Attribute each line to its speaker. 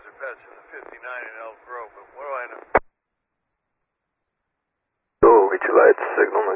Speaker 1: guys are passing the 59 in Elk Grove, but what do I know?
Speaker 2: So, get your lights, signal